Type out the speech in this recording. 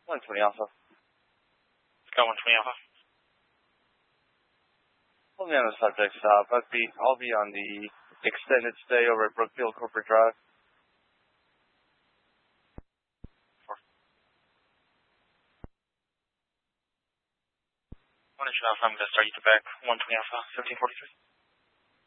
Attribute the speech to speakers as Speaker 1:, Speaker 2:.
Speaker 1: 120 Alpha.
Speaker 2: Got 120 Alpha.
Speaker 1: Hold me on the subject stop. I'll be on the extended stay over at Brookfield Corporate Drive.
Speaker 2: 1 Alpha, I'm going to start you to back 120 Alpha, 1743.